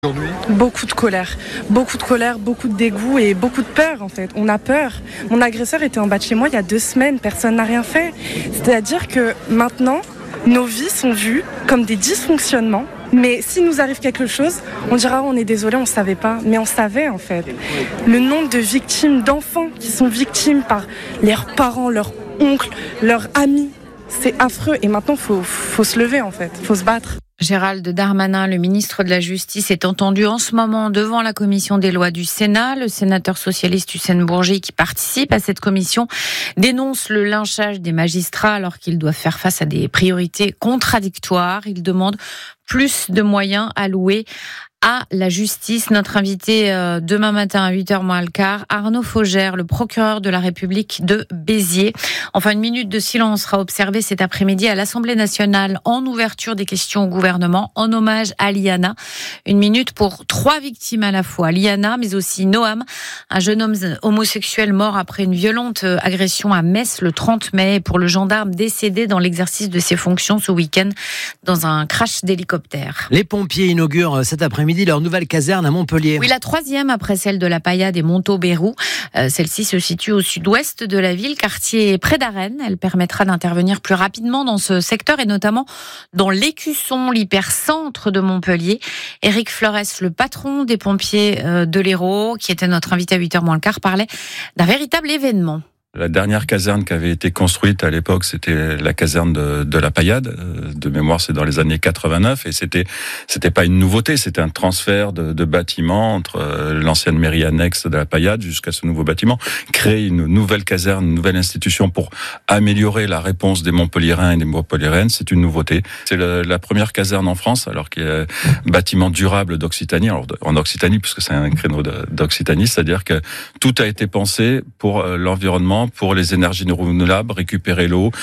Aujourd'hui ? Beaucoup de colère, beaucoup de dégoût et beaucoup de peur en fait. On a peur. Mon agresseur était en bas de chez moi il y a 2 semaines, personne n'a rien fait. C'est-à-dire que maintenant, nos vies sont vues comme des dysfonctionnements. Mais s'il nous arrive quelque chose, on dira on est désolé, on ne savait pas. Mais on savait en fait. Le nombre de victimes, d'enfants qui sont victimes par leurs parents, leurs oncles, leurs amis, c'est affreux. Et maintenant, faut se lever en fait, faut se battre. Gérald Darmanin, le ministre de la Justice, est entendu en ce moment devant la commission des lois du Sénat. Le sénateur socialiste Hussein Bourgi, qui participe à cette commission, dénonce le lynchage des magistrats alors qu'ils doivent faire face à des priorités contradictoires. Il demande plus de moyens alloués à la justice. Notre invité demain matin à 8h moins le quart, Arnaud Faugère, le procureur de la République de Béziers. Enfin, une minute de silence sera observée cet après-midi à l'Assemblée nationale en ouverture des questions au gouvernement, en hommage à Liana. Une minute pour 3 victimes à la fois. Liana, mais aussi Noam, un jeune homme homosexuel mort après une violente agression à Metz le 30 mai, et pour le gendarme décédé dans l'exercice de ses fonctions ce week-end dans un crash d'hélicoptère. Les pompiers inaugurent cet après-midi leur nouvelle caserne à Montpellier. Oui, la 3e après celle de la Paillade et Montaubayrou. Celle-ci se situe au sud-ouest de la ville, quartier près d'Arène. Elle permettra d'intervenir plus rapidement dans ce secteur et notamment dans l'Écusson, l'hypercentre de Montpellier. Éric Fleurès, le patron des pompiers de l'Hérault, qui était notre invité à 8h moins le quart, parlait d'un véritable événement. La dernière caserne qui avait été construite à l'époque, c'était la caserne de la Paillade. De mémoire, c'est dans les années 89, et c'était pas une nouveauté, c'était un transfert de bâtiments entre l'ancienne mairie annexe de la Paillade jusqu'à ce nouveau bâtiment. Créer une nouvelle caserne, une nouvelle institution pour améliorer la réponse des Montpelliérains et des Montpelliéraines, c'est une nouveauté. C'est la première caserne en France, alors qu'il y a un bâtiment durable d'Occitanie, alors en Occitanie, puisque c'est un créneau d'Occitanie, c'est-à-dire que tout a été pensé pour l'environnement, pour les énergies renouvelables, récupérer l'eau,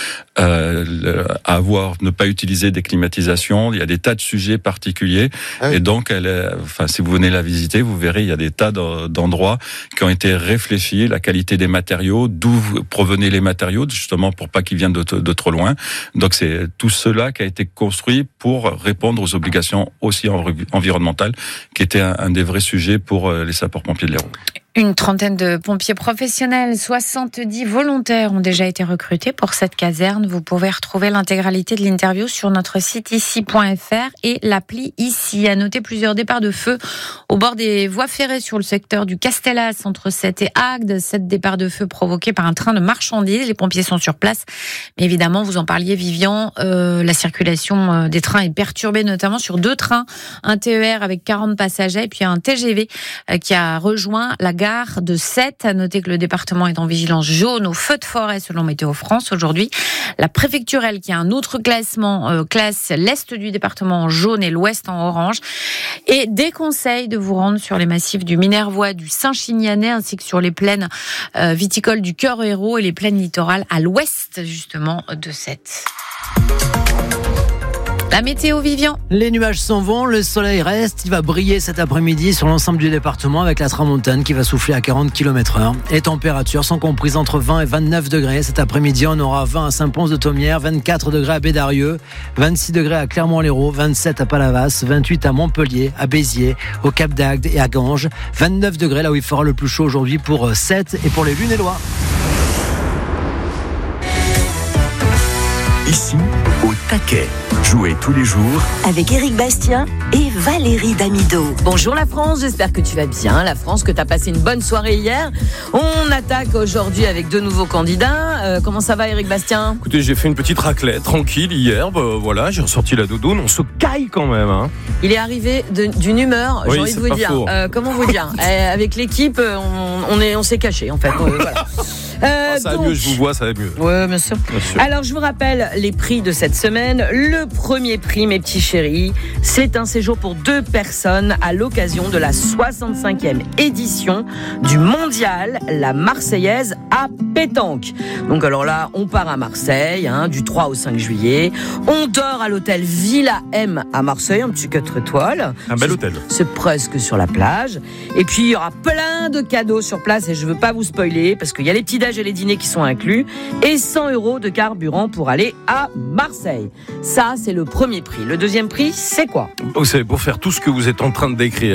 ne pas utiliser des climatisations. Il y a des tas de sujets particuliers. Ah oui. Et donc, si vous venez la visiter, vous verrez, il y a des tas d'endroits qui ont été réfléchis, la qualité des matériaux, d'où provenaient les matériaux, justement pour pas qu'ils viennent de trop loin. Donc, c'est tout cela qui a été construit pour répondre aux obligations aussi environnementales, qui était un des vrais sujets pour les sapeurs-pompiers de l'Hérault. Une trentaine de pompiers professionnels, 70 volontaires ont déjà été recrutés pour cette caserne. Vous pouvez retrouver l'intégralité de l'interview sur notre site ici.fr et l'appli Ici. À noter plusieurs départs de feu au bord des voies ferrées sur le secteur du Castellas entre Sète et Agde. 7 départs de feu provoqués par un train de marchandises. Les pompiers sont sur place. Mais évidemment, vous en parliez, Vivian, la circulation des trains est perturbée, notamment sur 2 trains. Un TER avec 40 passagers et puis un TGV qui a rejoint la gare de Sète. À noter que le département est en vigilance jaune au feu de forêt selon Météo France aujourd'hui. La préfecture, elle, qui a un autre classement, classe l'est du département en jaune et l'ouest en orange. Et déconseille de vous rendre sur les massifs du Minervois, du Saint-Chignanais, ainsi que sur les plaines viticoles du Cœur-Hérault et les plaines littorales à l'ouest, justement, de Sète. La météo, Vivian. Les nuages s'en vont, le soleil reste. Il va briller cet après-midi sur l'ensemble du département avec la tramontane qui va souffler à 40 km/h. Les températures sont comprises entre 20 et 29 degrés. Cet après-midi, on aura 20 à Saint-Pons-de-Thomières, 24 degrés à Bédarieux, 26 degrés à Clermont-Lérault, 27 à Palavas, 28 à Montpellier, à Béziers, au Cap d'Agde et à Ganges, 29 degrés là où il fera le plus chaud aujourd'hui pour Sète et pour les Lunélois. Ici, au taquet. Jouez tous les jours avec Éric Bastien et Valérie Damido. Bonjour la France, j'espère que tu vas bien. La France, que tu as passé une bonne soirée hier. On attaque aujourd'hui avec 2 nouveaux candidats. Comment ça va, Éric Bastien ? Écoutez, j'ai fait une petite raclette tranquille hier. Voilà, j'ai ressorti la doudoune. On se caille quand même. Hein. Il est arrivé d'une humeur, oui, j'ai envie de vous dire. Comment vous dire ? Avec l'équipe, on s'est caché en fait. Voilà. Ça va mieux, je vous vois, ça va mieux. Oui, bien sûr. Alors, je vous rappelle les prix de cette semaine. Le premier prix, mes petits chéris, c'est un séjour pour 2 personnes à l'occasion de la 65e édition du Mondial, la Marseillaise à pétanque. Donc, alors là, on part à Marseille, du 3 au 5 juillet. On dort à l'hôtel Villa M à Marseille, un petit 4 étoiles. Un bel hôtel. C'est presque sur la plage. Et puis, il y aura plein de cadeaux sur place et je veux pas vous spoiler parce qu'il y a les petits et les dîners qui sont inclus et 100 € de carburant pour aller à Marseille. Ça, c'est le premier prix. Le deuxième prix, c'est quoi ? C'est pour faire tout ce que vous êtes en train de décrire.